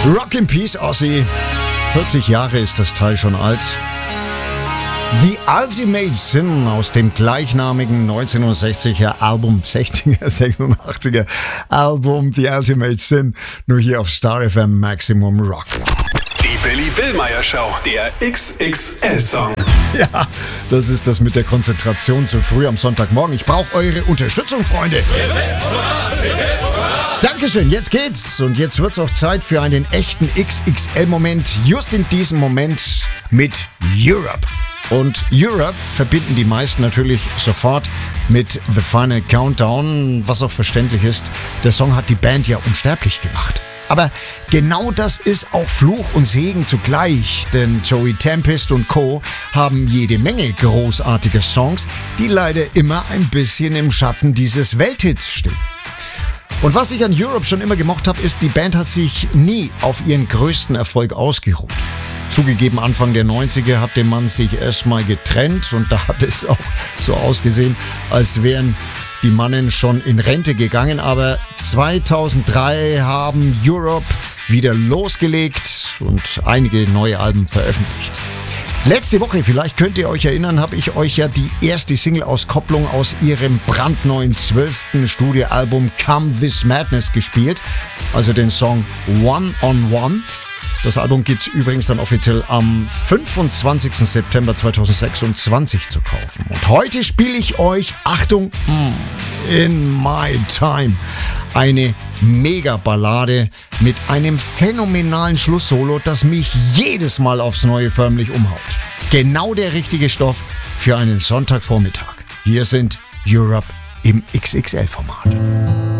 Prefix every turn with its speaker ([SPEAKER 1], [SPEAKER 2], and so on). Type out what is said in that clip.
[SPEAKER 1] Rock in Peace, Ozzy. 40 Jahre ist das Teil schon alt. The Ultimate Sin aus dem gleichnamigen 1960er Album, 86er Album The Ultimate Sin, nur hier auf Star FM Maximum Rock.
[SPEAKER 2] Die Billy Billmeyer Show, der XXL-Song.
[SPEAKER 1] Ja, das ist das mit der Konzentration zu früh am Sonntagmorgen. Ich brauche eure Unterstützung, Freunde. Dankeschön, jetzt geht's. Und jetzt wird's auch Zeit für einen echten XXL-Moment. Just in diesem Moment mit Europe. Und Europe verbinden die meisten natürlich sofort mit The Final Countdown, was auch verständlich ist. Der Song hat die Band ja unsterblich gemacht. Aber genau das ist auch Fluch und Segen zugleich, denn Joey Tempest und Co. haben jede Menge großartiger Songs, die leider immer ein bisschen im Schatten dieses Welthits stehen. Und was ich an Europe schon immer gemocht habe, ist, die Band hat sich nie auf ihren größten Erfolg ausgeruht. Zugegeben, Anfang der 90er hatte man sich erstmal getrennt und da hat es auch so ausgesehen, als wären die Mannen schon in Rente gegangen. Aber 2003 haben Europe wieder losgelegt und einige neue Alben veröffentlicht. Letzte Woche, vielleicht könnt ihr euch erinnern, habe ich euch ja die erste Single-Auskopplung aus ihrem brandneuen 12. Studioalbum Come This Madness gespielt, also den Song One on One. Das Album gibt's übrigens dann offiziell am 25. September 2026 zu kaufen. Und heute spiele ich euch, Achtung, In My Time, eine Mega-Ballade mit einem phänomenalen Schlusssolo, das mich jedes Mal aufs Neue förmlich umhaut. Genau der richtige Stoff für einen Sonntagvormittag. Hier sind Europe im XXL-Format.